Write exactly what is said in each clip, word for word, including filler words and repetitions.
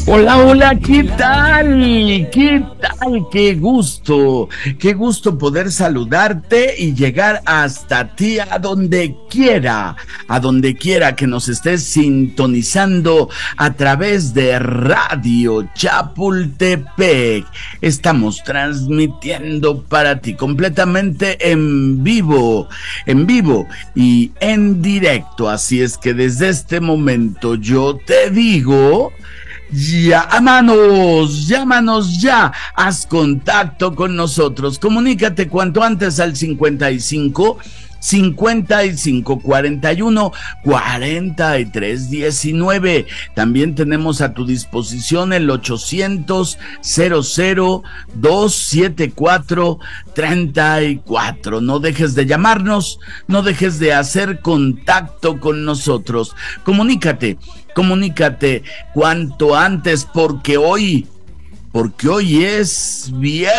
Hola, hola, ¿qué tal? ¿Qué tal? Qué gusto, qué gusto poder saludarte y llegar hasta ti a donde quiera, a donde quiera que nos estés sintonizando a través de Radio Chapultepec. Estamos transmitiendo para ti completamente en vivo, en vivo y en directo. Así es que desde este momento yo te digo... Llámanos, llámanos ya, haz contacto con nosotros, comunícate cuanto antes al cincuenta y cinco, cincuenta y cinco, cuarenta y uno, cuarenta y tres, diecinueve. También tenemos a tu disposición el ochocientos, cero cero, dos siete cuatro, treinta y cuatro. No dejes de llamarnos, no dejes de hacer contacto con nosotros. Comunícate, comunícate cuanto antes porque hoy... Porque hoy es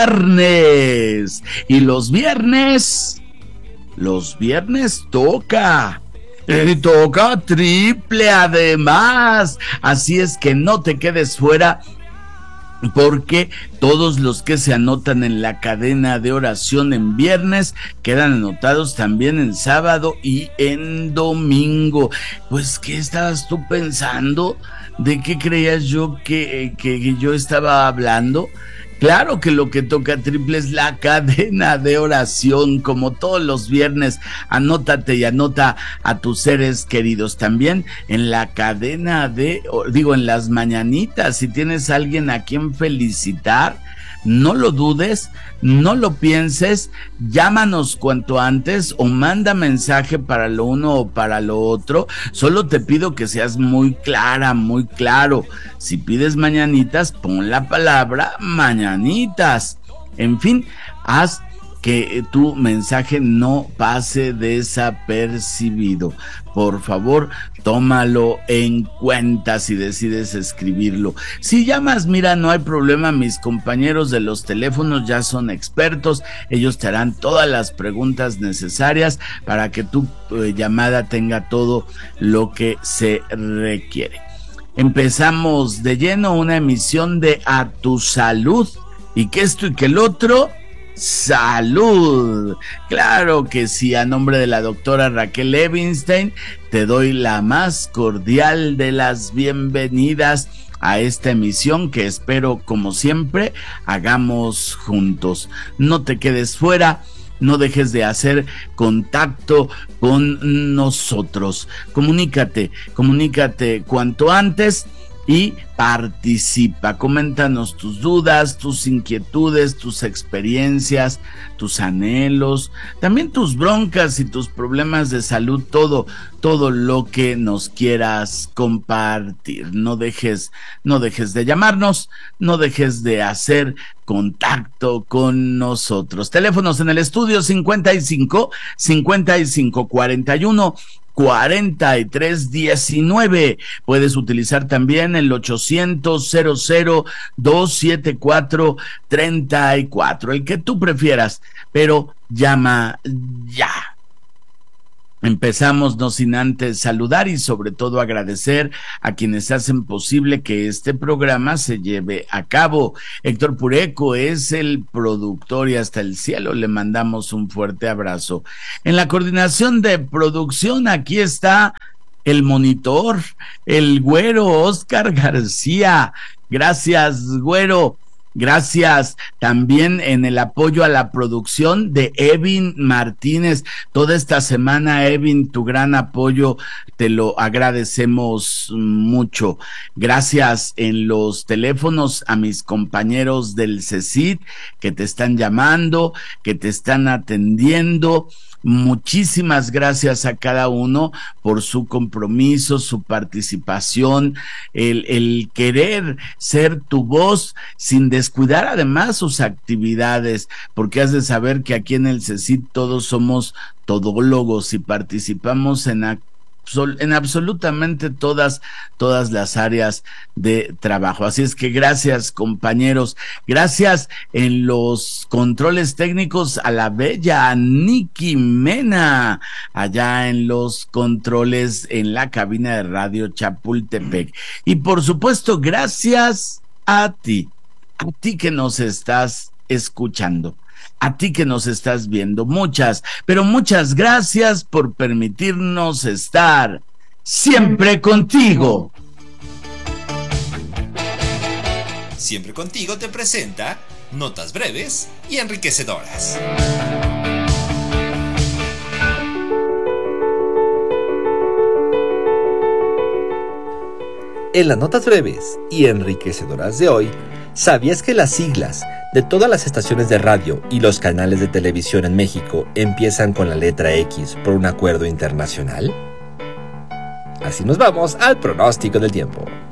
viernes y los viernes... Los viernes toca, y toca triple además, así es que no te quedes fuera porque todos los que se anotan en la cadena de oración en viernes quedan anotados también en sábado y en domingo. Pues, ¿qué estabas tú pensando? ¿De qué creías yo que, que, que yo estaba hablando? Claro que lo que toca triple es la cadena de oración, como todos los viernes. Anótate y anota a tus seres queridos también en la cadena de, digo, en las mañanitas. Si tienes a alguien a quien felicitar, no lo dudes, no lo pienses, llámanos cuanto antes o manda mensaje para lo uno o para lo otro. Solo te pido que seas muy clara, muy claro. Si pides mañanitas, pon la palabra mañanitas. En fin, haz que tu mensaje no pase desapercibido. Por favor, tómalo en cuenta si decides escribirlo. Si llamas, mira, no hay problema, mis compañeros de los teléfonos ya son expertos, ellos te harán todas las preguntas necesarias para que tu eh, llamada tenga todo lo que se requiere. Empezamos de lleno una emisión de A Tu Salud, y que esto y que el otro... ¡Salud! Claro que sí, a nombre de la doctora Raquel Levinstein, te doy la más cordial de las bienvenidas a esta emisión que espero, como siempre, hagamos juntos. No te quedes fuera, no dejes de hacer contacto con nosotros. Comunícate, comunícate cuanto antes y participa. Coméntanos tus dudas, tus inquietudes, tus experiencias, tus anhelos, también tus broncas y tus problemas de salud, todo, todo lo que nos quieras compartir. No dejes, no dejes de llamarnos, no dejes de hacer contacto con nosotros. Teléfonos en el estudio cincuenta y cinco, cincuenta y cinco, cuarenta y uno, cuarenta y tres, diecinueve. Puedes utilizar también el ochocientos, cero cero, dos siete cuatro, treinta y cuatro, el que tú prefieras, pero llama ya. Empezamos no sin antes saludar y sobre todo agradecer a quienes hacen posible que este programa se lleve a cabo. Héctor Pureco es el productor y hasta el cielo le mandamos un fuerte abrazo. En la coordinación de producción aquí está el monitor, el güero Oscar García. Gracias, güero. Gracias también en el apoyo a la producción de Evin Martínez. Toda esta semana, Evin, tu gran apoyo te lo agradecemos mucho. Gracias en los teléfonos a mis compañeros del CECIT que te están llamando, que te están atendiendo. Muchísimas gracias a cada uno por su compromiso, su participación, el, el querer ser tu voz sin descuidar además sus actividades, porque has de saber que aquí en el CECIT todos somos todólogos y participamos en en absolutamente todas, todas las áreas de trabajo. Así es que gracias, compañeros. Gracias en los controles técnicos a la bella Nikki Mena, allá en los controles en la cabina de Radio Chapultepec. Y por supuesto, gracias a ti, a ti que nos estás escuchando, a ti que nos estás viendo. Muchas, pero muchas gracias por permitirnos estar siempre contigo. Siempre contigo te presenta notas breves y enriquecedoras. En las notas breves y enriquecedoras de hoy, ¿sabías que las siglas de todas las estaciones de radio y los canales de televisión en México empiezan con la letra X por un acuerdo internacional? Así nos vamos al pronóstico del tiempo.